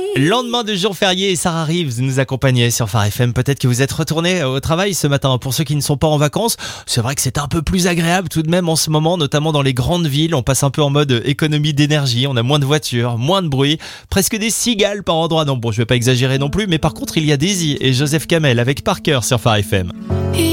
Lendemain de jour férié, Sarah Reeves nous accompagnait sur Phare FM. Peut-être que vous êtes retournés au travail ce matin. Pour ceux qui ne sont pas en vacances, c'est vrai que c'est un peu plus agréable tout de même en ce moment, notamment dans les grandes villes. On passe un peu en mode économie d'énergie. On a moins de voitures, moins de bruit, presque des cigales par endroit. Non, bon, je vais pas exagérer non plus, mais par contre, il y a Daisy et Joseph Kamel avec Parker sur Phare FM.